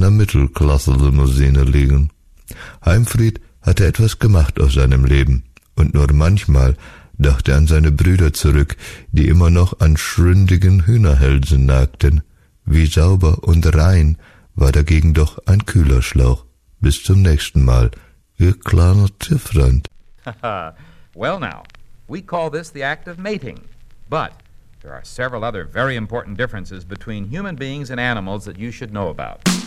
einer Mittelklasse-Limousine liegen. Heimfried hatte etwas gemacht aus seinem Leben, und nur manchmal dachte er an seine Brüder zurück, die immer noch an schründigen Hühnerhälsen nagten. Wie sauber und rein war dagegen doch ein Kühlerschlauch. Bis zum nächsten Mal, Ihr kleiner Tierfreund. Well now, we call this the act of mating, but there are several other very important differences between human beings and animals that you should know about.